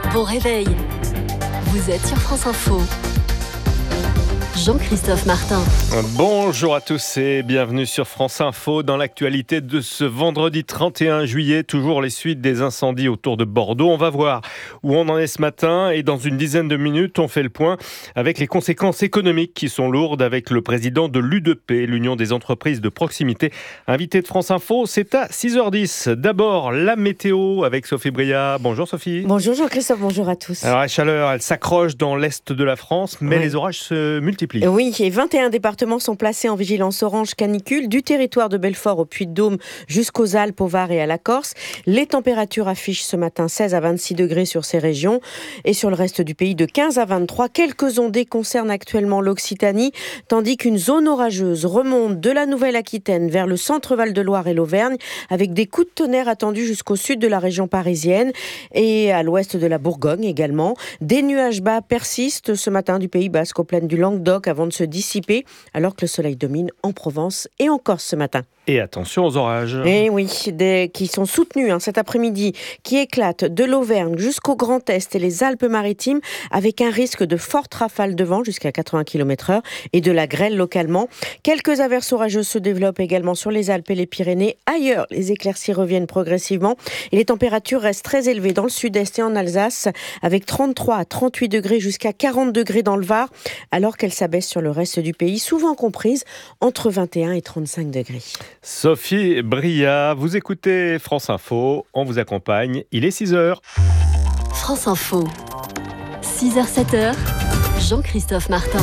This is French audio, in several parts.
Bon réveil. Vous êtes sur France Info. Jean-Christophe Martin. Bonjour à tous et bienvenue sur France Info. Dans l'actualité de ce vendredi 31 juillet, toujours les suites des incendies autour de Bordeaux. On va voir où on en est ce matin et dans une dizaine de minutes, on fait le point avec les conséquences économiques qui sont lourdes avec le président de l'UDP, l'Union des entreprises de proximité. Invité de France Info, c'est à 6h10. D'abord, la météo avec Sophie Bria. Bonjour Sophie. Bonjour Jean-Christophe, bonjour à tous. Alors la chaleur, elle s'accroche dans l'est de la France, mais les orages se multiplient. Oui, et 21 départements sont placés en vigilance orange canicule, du territoire de Belfort au Puy-de-Dôme jusqu'aux Alpes, au Var et à la Corse. Les températures affichent ce matin 16 à 26 degrés sur ces régions et sur le reste du pays de 15 à 23. Quelques ondées concernent actuellement l'Occitanie, tandis qu'une zone orageuse remonte de la Nouvelle-Aquitaine vers le centre Val-de-Loire et l'Auvergne, avec des coups de tonnerre attendus jusqu'au sud de la région parisienne et à l'ouest de la Bourgogne également. Des nuages bas persistent ce matin du Pays Basque aux plaines du Languedoc avant de se dissiper, alors que le soleil domine en Provence et en Corse ce matin. Et attention aux orages. Et oui, qui sont soutenus cet après-midi, qui éclatent de l'Auvergne jusqu'au Grand Est et les Alpes-Maritimes, avec un risque de fortes rafales de vent jusqu'à 80 km/h et de la grêle localement. Quelques averses orageuses se développent également sur les Alpes et les Pyrénées. Ailleurs, les éclaircies reviennent progressivement et les températures restent très élevées dans le sud-est et en Alsace, avec 33 à 38 degrés jusqu'à 40 degrés dans le Var, alors qu'elles s'abaissent sur le reste du pays, souvent comprises entre 21 et 35 degrés. Sophie Bria, vous écoutez France Info, on vous accompagne, il est 6h. France Info. 6h-7h, Jean-Christophe Martin.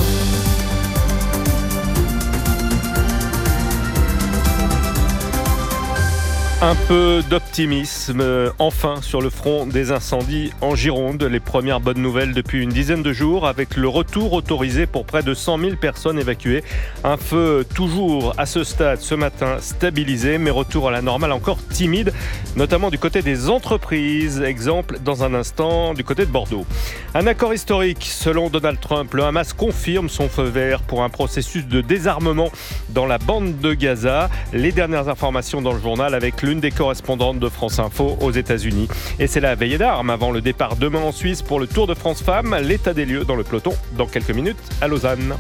Un peu d'optimisme, enfin, sur le front des incendies en Gironde. Les premières bonnes nouvelles depuis une dizaine de jours, avec le retour autorisé pour près de 100 000 personnes évacuées. Un feu toujours à ce stade, ce matin, stabilisé, mais retour à la normale encore timide, notamment du côté des entreprises. Exemple, dans un instant, du côté de Bordeaux. Un accord historique, selon Donald Trump. Le Hamas confirme son feu vert pour un processus de désarmement dans la bande de Gaza. Les dernières informations dans le journal avec l'une des correspondantes de France Info aux États-Unis. Et c'est la veillée d'armes avant le départ demain en Suisse pour le Tour de France Femmes. L'état des lieux dans le peloton dans quelques minutes à Lausanne.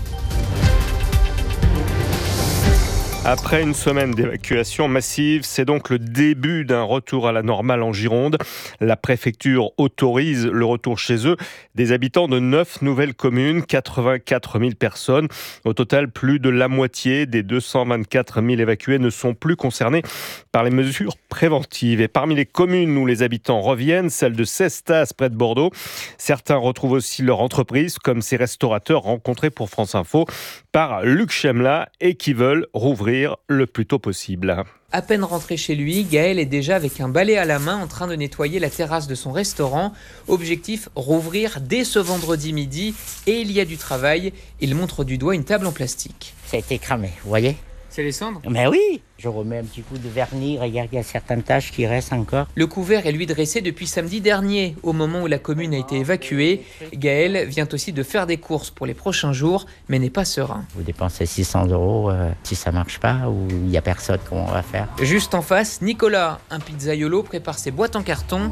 Après une semaine d'évacuation massive, c'est donc le début d'un retour à la normale en Gironde. La préfecture autorise le retour chez eux des habitants de 9 nouvelles communes, 84 000 personnes. Au total, plus de la moitié des 224 000 évacués ne sont plus concernés par les mesures préventives. Et parmi les communes où les habitants reviennent, celle de Cestas près de Bordeaux. Certains retrouvent aussi leur entreprise, comme ces restaurateurs rencontrés pour France Info par Luc Chemla et qui veulent rouvrir le plus tôt possible. À peine rentré chez lui, Gaël est déjà avec un balai à la main en train de nettoyer la terrasse de son restaurant. Objectif, rouvrir dès ce vendredi midi. Et il y a du travail. Il montre du doigt une table en plastique. Ça a été cramé, vous voyez ? C'est les cendres ? Mais oui, je remets un petit coup de vernis, regarde, il y a certaines taches qui restent encore. Le couvert est lui dressé depuis samedi dernier, au moment où la commune a été évacuée. Gaël vient aussi de faire des courses pour les prochains jours, mais n'est pas serein. Vous dépensez 600 €, si ça marche pas ou il y a personne, comment on va faire ? Juste en face, Nicolas, un pizzaiolo, prépare ses boîtes en carton.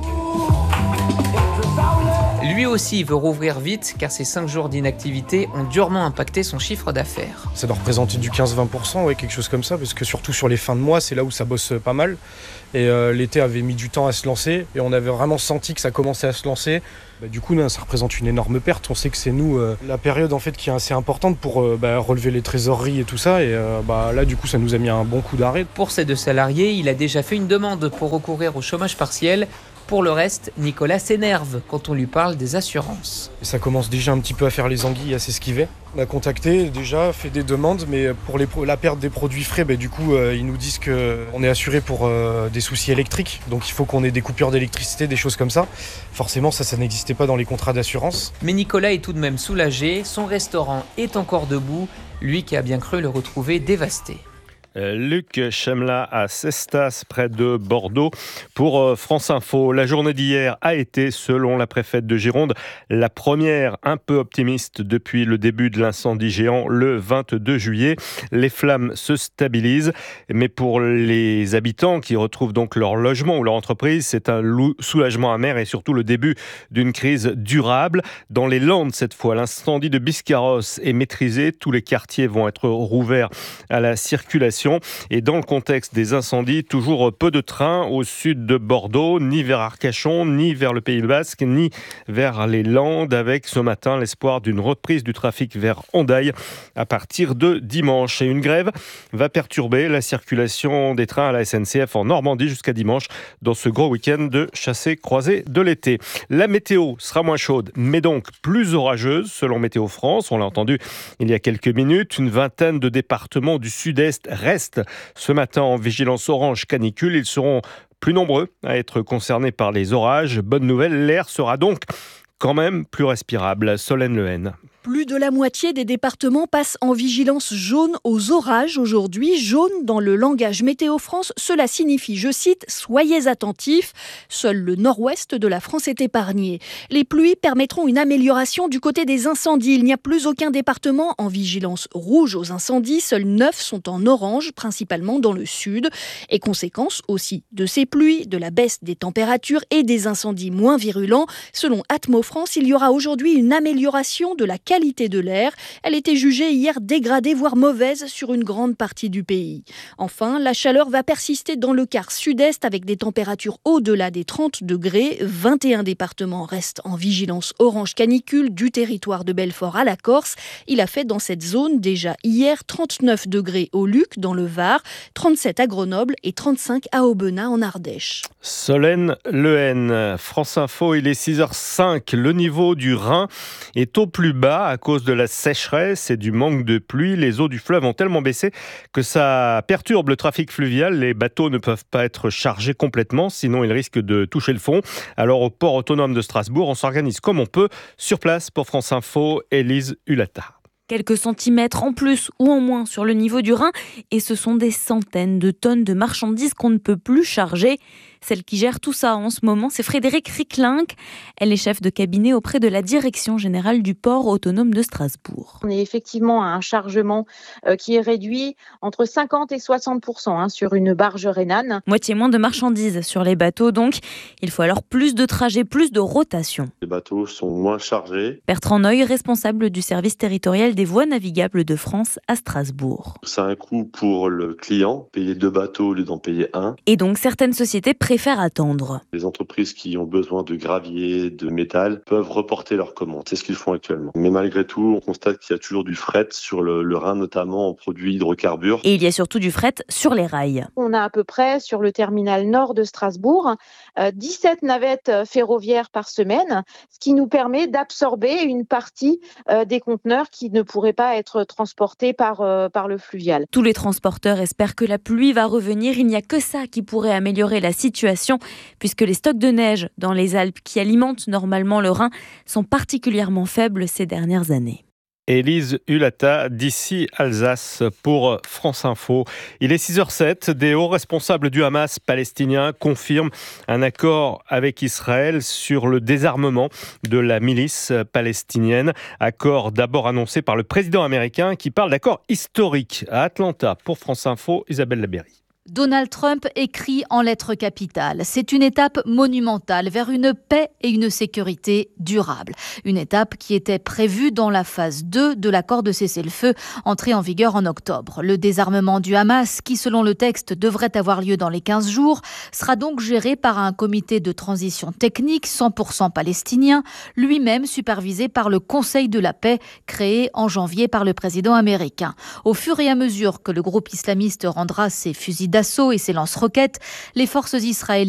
Lui aussi veut rouvrir vite car ces 5 jours d'inactivité ont durement impacté son chiffre d'affaires. Ça doit représenter du 15-20%, quelque chose comme ça, parce que surtout sur les fins de mois, c'est là où ça bosse pas mal. Et l'été avait mis du temps à se lancer et on avait vraiment senti que ça commençait à se lancer. Du coup, ça représente une énorme perte. On sait que c'est nous, la période en fait, qui est assez importante pour relever les trésoreries et tout ça. Et là, du coup, ça nous a mis un bon coup d'arrêt. Pour ces 2 salariés, il a déjà fait une demande pour recourir au chômage partiel. Pour le reste, Nicolas s'énerve quand on lui parle des assurances. Et ça commence déjà un petit peu à faire les anguilles à s'esquiver. On a contacté déjà, fait des demandes, mais pour la perte des produits frais, du coup, ils nous disent qu'on est assuré pour des soucis électriques. Donc il faut qu'on ait des coupures d'électricité, des choses comme ça. Forcément, ça n'existait pas dans les contrats d'assurance. Mais Nicolas est tout de même soulagé. Son restaurant est encore debout. Lui qui a bien cru le retrouver dévasté. Luc Chemla à Cestas, près de Bordeaux, pour France Info. La journée d'hier a été, selon la préfète de Gironde, la première un peu optimiste depuis le début de l'incendie géant le 22 juillet. Les flammes se stabilisent, mais pour les habitants qui retrouvent donc leur logement ou leur entreprise, c'est un soulagement amer et surtout le début d'une crise durable. Dans les Landes, cette fois, l'incendie de Biscarrosse est maîtrisé. Tous les quartiers vont être rouverts à la circulation. Et dans le contexte des incendies, toujours peu de trains au sud de Bordeaux, ni vers Arcachon, ni vers le Pays Basque, ni vers les Landes, avec ce matin l'espoir d'une reprise du trafic vers Hendaye à partir de dimanche. Et une grève va perturber la circulation des trains à la SNCF en Normandie jusqu'à dimanche, dans ce gros week-end de chassé-croisé de l'été. La météo sera moins chaude, mais donc plus orageuse, selon Météo France. On l'a entendu il y a quelques minutes. Une vingtaine de départements du sud-est restent ce matin en vigilance orange canicule. Ils seront plus nombreux à être concernés par les orages. Bonne nouvelle, l'air sera donc quand même plus respirable. Solène Lehen. Plus de la moitié des départements passent en vigilance jaune aux orages aujourd'hui. Jaune dans le langage Météo France, cela signifie, je cite, « Soyez attentifs ». Seul le nord-ouest de la France est épargné. Les pluies permettront une amélioration du côté des incendies. Il n'y a plus aucun département en vigilance rouge aux incendies. Seuls 9 sont en orange, principalement dans le sud. Et conséquence aussi de ces pluies, de la baisse des températures et des incendies moins virulents. Selon Atmo France, il y aura aujourd'hui une amélioration de la qualité de l'air. Elle était jugée hier dégradée, voire mauvaise sur une grande partie du pays. Enfin, la chaleur va persister dans le quart sud-est avec des températures au-delà des 30 degrés. 21 départements restent en vigilance orange canicule du territoire de Belfort à la Corse. Il a fait dans cette zone déjà hier 39 degrés au Luc dans le Var, 37 à Grenoble et 35 à Aubenas en Ardèche. Solène Lehen, France Info, il est 6h05. Le niveau du Rhin est au plus bas à cause de la sécheresse et du manque de pluie. Les eaux du fleuve ont tellement baissé que ça perturbe le trafic fluvial. Les bateaux ne peuvent pas être chargés complètement, sinon ils risquent de toucher le fond. Alors au port autonome de Strasbourg, on s'organise comme on peut. Sur place pour France Info, Élise Hulata. Quelques centimètres en plus ou en moins sur le niveau du Rhin et ce sont des centaines de tonnes de marchandises qu'on ne peut plus charger. Celle qui gère tout ça en ce moment, c'est Frédéric Ricklink. Elle est chef de cabinet auprès de la Direction générale du port autonome de Strasbourg. On est effectivement à un chargement qui est réduit entre 50 et 60% sur une barge rhénane. Moitié moins de marchandises sur les bateaux, donc il faut alors plus de trajets, plus de rotation. Les bateaux sont moins chargés. Bertrand Noy, responsable du service territorial des voies navigables de France à Strasbourg. Ça a un coût pour le client, payer 2 bateaux au lieu d'en payer 1. Et donc certaines sociétés préfèrent attendre. Les entreprises qui ont besoin de gravier, de métal, peuvent reporter leurs commandes. C'est ce qu'ils font actuellement. Mais malgré tout, on constate qu'il y a toujours du fret sur le Rhin, notamment en produits hydrocarbures. Et il y a surtout du fret sur les rails. On a à peu près, sur le terminal nord de Strasbourg, 17 navettes ferroviaires par semaine, ce qui nous permet d'absorber une partie des conteneurs qui ne pourraient pas être transportés par le fluvial. Tous les transporteurs espèrent que la pluie va revenir. Il n'y a que ça qui pourrait améliorer la situation, puisque les stocks de neige dans les Alpes qui alimentent normalement le Rhin sont particulièrement faibles ces dernières années. Élise Hulata d'ici Alsace pour France Info. Il est 6h07. Des hauts responsables du Hamas palestinien confirment un accord avec Israël sur le désarmement de la milice palestinienne. Accord d'abord annoncé par le président américain qui parle d'accord historique à Atlanta. Pour France Info, Isabelle Labéry. Donald Trump écrit en lettres capitales. C'est une étape monumentale vers une paix et une sécurité durable. Une étape qui était prévue dans la phase 2 de l'accord de cessez-le-feu entré en vigueur en octobre. Le désarmement du Hamas, qui selon le texte devrait avoir lieu dans les 15 jours, sera donc géré par un comité de transition technique 100% palestinien, lui-même supervisé par le Conseil de la paix créé en janvier par le président américain. Au fur et à mesure que le groupe islamiste rendra ses fusils d'assaut et ses lance-roquettes, les forces israéliennes